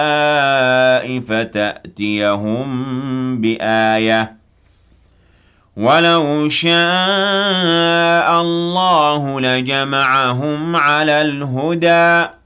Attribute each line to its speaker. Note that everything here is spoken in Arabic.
Speaker 1: فتأتيهم بآية ولو شاء الله لجمعهم على الهدى